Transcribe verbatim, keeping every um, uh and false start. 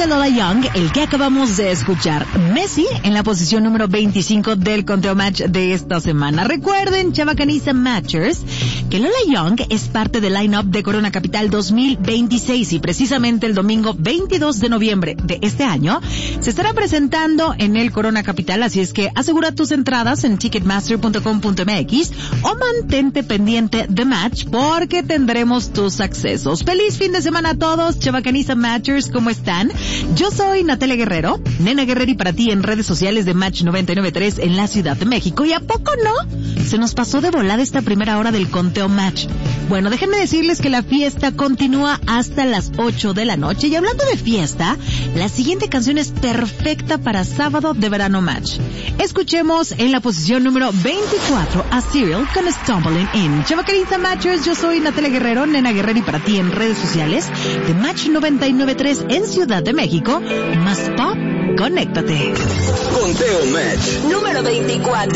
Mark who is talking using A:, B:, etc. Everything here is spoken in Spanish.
A: de Lola Young, el que acabamos de escuchar. Messi en la posición número veinticinco del conteo match de esta semana. Recuerden, Chavacaniza Matchers, que Lola Young es parte del line-up de Corona Capital dos mil veintiséis y precisamente el domingo veintidós de noviembre de este año se estará presentando en el Corona Capital, así es que asegura tus entradas en ticketmaster punto com punto m x o mantente pendiente de Match porque tendremos tus accesos. Feliz fin de semana a todos, Chavacaniza Matchers, ¿cómo están? Yo soy Natalia Guerrero, Nena Guerrero, y para ti en redes sociales de Match noventa y nueve punto tres en la Ciudad de México. ¿Y a poco no? Se nos pasó de volada esta primera hora del conteo Match. Bueno, déjenme decirles que la fiesta continúa hasta las ocho de la noche. Y hablando de fiesta, la siguiente canción es perfecta para sábado de verano Match. Escuchemos en la posición número veinticuatro a Serial con Stumbling In. Chavacaniza Matchers, yo soy Natalia Guerrero, Nena Guerrero, y para ti en redes sociales de Match noventa y nueve punto tres en Ciudad de México. Más pop, conéctate.
B: Conteo Match número veinticuatro.